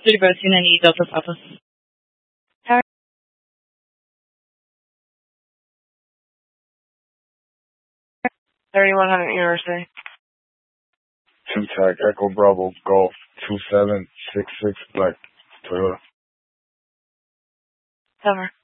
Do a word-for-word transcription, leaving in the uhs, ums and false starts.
City Bus Unity Delta Papa. Tower. thirty-one hundred University. Two Tag Echo Bravo Golf two seven six six Black Toyota. Cover.